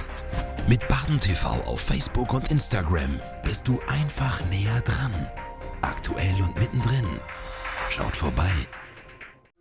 verpasst. Mit Baden TV auf Facebook und Instagram bist du einfach näher dran. Aktuell und mittendrin. Schaut vorbei.